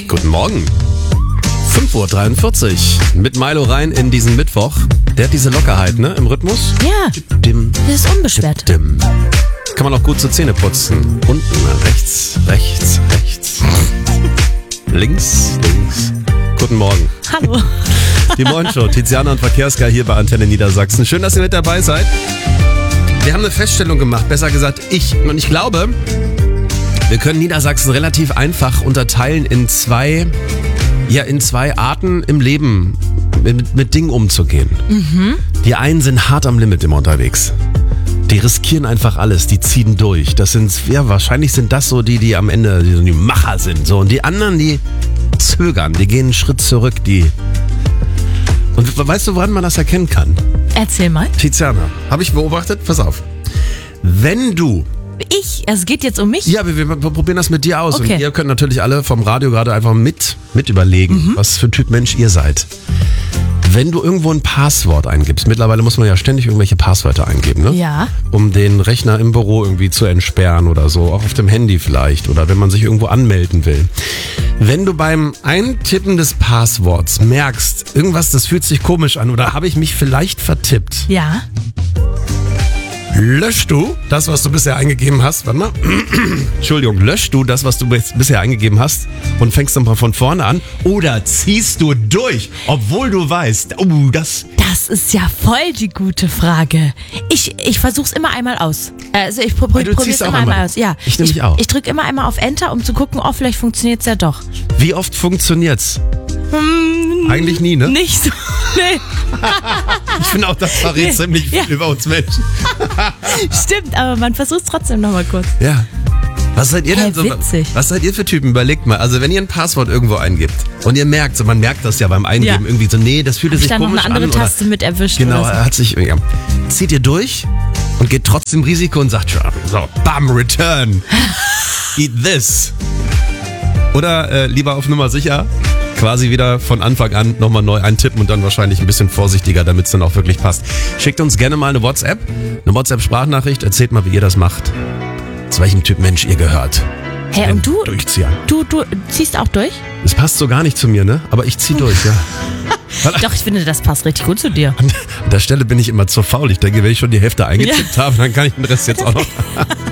Guten Morgen. 5:43 Uhr mit Milo rein in diesen Mittwoch. Der hat diese Lockerheit, ne, im Rhythmus. Ja, Dim, das ist unbeschwert. dim. Kann man auch gut zur Zähne putzen. Unten, rechts, rechts, rechts. Links, links. Guten Morgen. Hallo. Die Morgenshow, Tiziana und Verkehrsguy hier bei Antenne Niedersachsen. Schön, dass ihr mit dabei seid. Wir haben eine Feststellung gemacht, besser gesagt ich. Und ich glaube, wir können Niedersachsen relativ einfach unterteilen in zwei Arten im Leben mit Dingen umzugehen. Die einen sind hart am Limit immer unterwegs. Die riskieren einfach alles, die ziehen durch. Wahrscheinlich sind das so die am Ende die Macher sind. So. Und die anderen, die zögern, die gehen einen Schritt zurück. Und weißt du, woran man das erkennen kann? Erzähl mal. Tiziana, habe ich beobachtet? Pass auf. Wenn du... Es geht jetzt um mich? Ja, wir probieren das mit dir aus. Okay. Und ihr könnt natürlich alle vom Radio gerade einfach mit überlegen, was für ein Typ Mensch ihr seid. Wenn du irgendwo ein Passwort eingibst, mittlerweile muss man ja ständig irgendwelche Passwörter eingeben, ne? Ja. Um den Rechner im Büro irgendwie zu entsperren oder so, auch auf dem Handy vielleicht oder wenn man sich irgendwo anmelden will. Wenn du beim Eintippen des Passworts merkst, irgendwas, das fühlt sich komisch an oder habe ich mich vielleicht vertippt, Ja. löschst du das, was du bisher eingegeben hast? Warte mal. Entschuldigung, löschst du das, was du bisher eingegeben hast und fängst dann mal von vorne an? Oder ziehst du durch, obwohl du weißt, das... Das ist ja voll die gute Frage. Ich versuch's immer einmal aus. Also ich probiere es immer einmal aus. Ja. Ich nehme mich auch. Ich drücke immer einmal auf Enter, um zu gucken, vielleicht funktioniert's ja doch. Wie oft funktioniert's? Eigentlich nie, ne? Nicht so. Nee. Ich finde auch, das verrät ziemlich viel über uns Menschen. Stimmt, aber man versucht's trotzdem nochmal kurz. Ja. Was seid ihr denn so? Witzig. Was seid ihr für Typen? Überlegt mal. Also wenn ihr ein Passwort irgendwo eingibt und ihr merkt, man merkt das ja beim Eingeben irgendwie so, nee, das fühlt sich Hab ich komisch dann noch eine an. andere Taste mit erwischt. Genau, oder so. er hat sich, ja. Zieht ihr durch und geht trotzdem Risiko und sagt, so, bam, return. Eat this. Oder lieber auf Nummer sicher, quasi wieder von Anfang an nochmal neu eintippen und dann wahrscheinlich ein bisschen vorsichtiger, damit es dann auch wirklich passt. Schickt uns gerne mal eine WhatsApp-Sprachnachricht, erzählt mal, wie ihr das macht. Zu welchem Typ Mensch ihr gehört. Hey, und du? Durchzieher. Du ziehst auch durch? Das passt so gar nicht zu mir, ne? Aber ich zieh durch, ja. Doch, ich finde, das passt richtig gut zu dir. An der Stelle bin ich immer zu faul. Ich denke, wenn ich schon die Hälfte eingetippt habe, dann kann ich den Rest jetzt auch noch...